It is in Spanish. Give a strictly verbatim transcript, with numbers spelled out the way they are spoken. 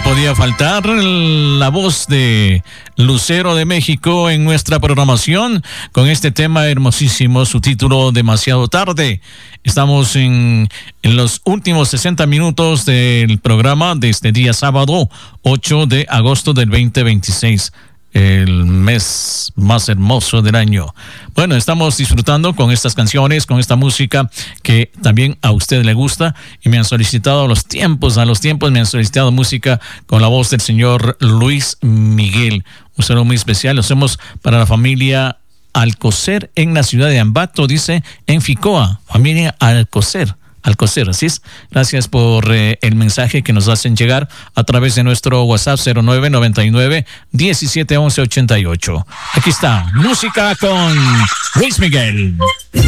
podía faltar la voz de Lucero de México en nuestra programación con este tema hermosísimo, su título Demasiado Tarde. Estamos en, en los últimos sesenta minutos del programa de este día sábado ocho de agosto del veinte veintiséis. El mes más hermoso del año. Bueno, estamos disfrutando con estas canciones, con esta música que también a usted le gusta y me han solicitado a los tiempos, a los tiempos me han solicitado música con la voz del señor Luis Miguel. Un saludo muy especial, lo hacemos para la familia Alcocer en la ciudad de Ambato, dice en Ficoa, familia Alcocer. Alcocer, así es. Gracias por eh, el mensaje que nos hacen llegar a través de nuestro WhatsApp cero nueve noventa y nueve diecisiete once ochenta y ocho. Aquí está, música con Luis Miguel.